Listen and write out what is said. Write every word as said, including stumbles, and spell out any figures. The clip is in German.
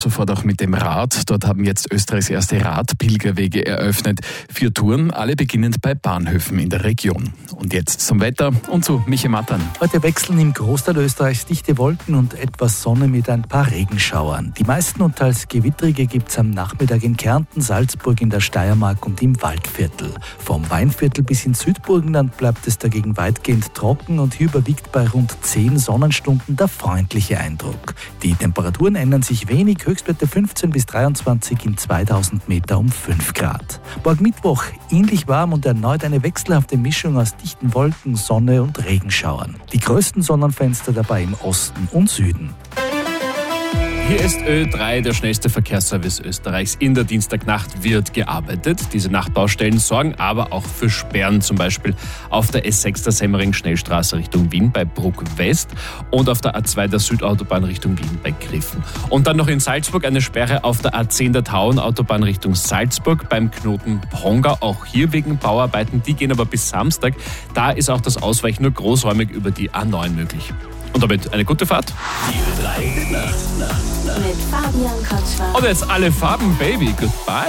Sofort auch mit dem Rad. Dort haben jetzt Österreichs erste Radpilgerwege eröffnet. Vier Touren, alle beginnend bei Bahnhöfen in der Region. Und jetzt zum Wetter und zu Michi Mattern. Heute wechseln im Großteil Österreichs dichte Wolken und etwas Sonne mit ein paar Regenschauern. Die meisten und teils gewittrige gibt es am Nachmittag in Kärnten, Salzburg, in der Steiermark und im Waldviertel. Vom Weinviertel bis ins Südburgenland bleibt es dagegen weitgehend trocken und hier überwiegt bei rund zehn Sonnenstunden der freundliche Eindruck. Die Temperaturen ändern sich wenig, Höchstwerte fünfzehn bis dreiundzwanzig, in zweitausend Meter um fünf Grad. Morgen Mittwoch ähnlich warm und erneut eine wechselhafte Mischung aus dichten Wolken, Sonne und Regenschauern. Die größten Sonnenfenster dabei im Osten und Süden. Hier ist Ö drei, der schnellste Verkehrsservice Österreichs. In der Dienstagnacht wird gearbeitet. Diese Nachtbaustellen sorgen aber auch für Sperren, zum Beispiel auf der S sechs der Semmering-Schnellstraße Richtung Wien bei Bruck West und auf der A zwei der Südautobahn Richtung Wien bei Griffen. Und dann noch in Salzburg eine Sperre auf der A zehn der Tauenautobahn Richtung Salzburg beim Knoten Pongau. Auch hier wegen Bauarbeiten, die gehen aber bis Samstag. Da ist auch das Ausweichen nur großräumig über die A neun möglich. Und damit eine gute Fahrt. Die drei Nacht, Nacht, Nacht. Mit Fabian Kotschwar. Und jetzt alle Farben, Baby. Goodbye.